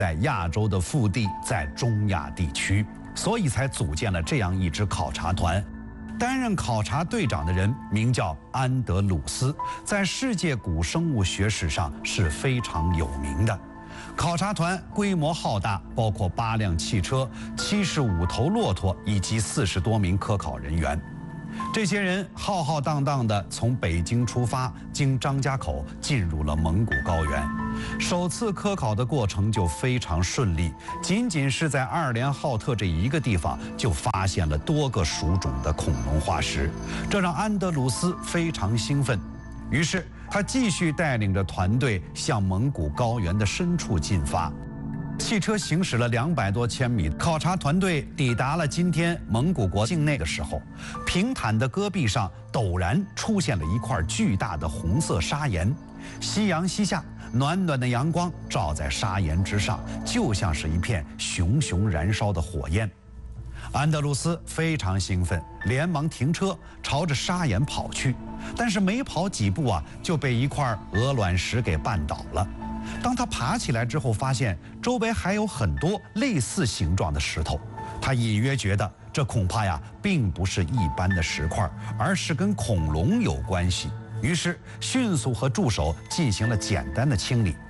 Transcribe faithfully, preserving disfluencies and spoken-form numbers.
在亚洲的腹地在中亚地区，所以才组建了这样一支考察团。担任考察队长的人名叫安德鲁斯，在世界古生物学史上是非常有名的。考察团规模浩大，包括八辆汽车、七十五头骆驼以及四十多名科考人员。这些人浩浩荡荡地从北京出发，经张家口进入了蒙古高原。首次科考的过程就非常顺利，仅仅是在二连浩特这一个地方就发现了多个属种的恐龙化石，这让安德鲁斯非常兴奋。于是他继续带领着团队向蒙古高原的深处进发。汽车行驶了两百多千米，考察团队抵达了今天蒙古国境内的时候，平坦的戈壁上陡然出现了一块巨大的红色砂岩。夕阳西下，暖暖的阳光照在砂岩之上，就像是一片熊熊燃烧的火焰。安德鲁斯非常兴奋，连忙停车，朝着砂岩跑去。但是没跑几步啊，就被一块鹅卵石给绊倒了。当他爬起来之后，发现周围还有很多类似形状的石头，他隐约觉得这恐怕呀并不是一般的石块，而是跟恐龙有关系。于是迅速和助手进行了简单的清理。